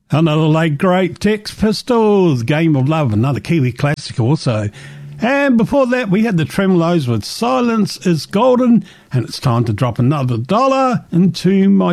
Another late great Sex Pistols, Game of Love, another Kiwi classic also. And before that, we had the Tremolos with Silence is Golden, and it's time to drop another $1 into my